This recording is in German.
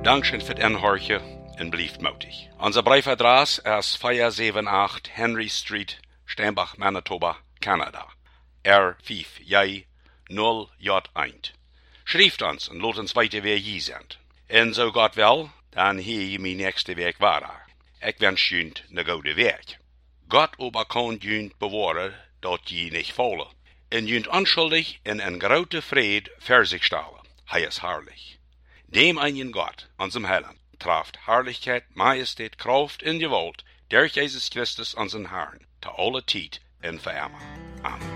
Dankeschön für den Horche en blieft mutig. Unser Briefadress ist 478 Henry Street, Steinbach, Manitoba, Canada. R5J 0J1. Schrijft ons en laat ons weten wie je bent. En zo Gott wil, dan hier je mijn nächste week waar. Ik wens je een goede week. Gott aber kan je bewaren dat je niet vallen. En je onschuldig in een grote vrede voor zich stellen. Hij is herrlich. Dem einen Gott, unserem Heiland, traft Herrlichkeit, Majestät, Kraft in Gewalt, durch Jesus Christus, unseren Herrn, zu aller Zeit und für immer. Amen.